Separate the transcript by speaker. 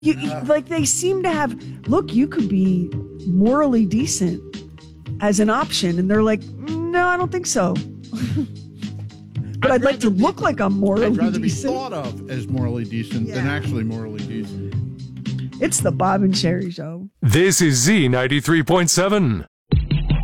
Speaker 1: Like they seem to have, look, you could be morally decent as an option. And they're like, no, I don't think so. But I'd like to look like I'm morally decent.
Speaker 2: I'd rather be thought of as morally decent than actually morally decent.
Speaker 1: It's the Bob and Sherry Show.
Speaker 3: This is Z93.7.